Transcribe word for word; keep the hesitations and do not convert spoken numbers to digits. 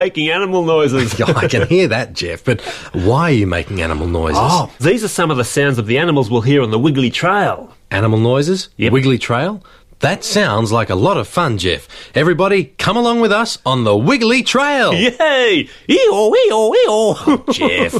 making animal noises. Yeah, I can hear that, Jeff, but why are you making animal noises? Oh, these are some of the sounds of the animals we'll hear on the Wiggly Trail. Animal noises? Yep. Wiggly Trail? That sounds like a lot of fun, Jeff. Everybody, come along with us on the Wiggly Trail. Yay! Ee-oh, ee-oh, ee-oh. Jeff.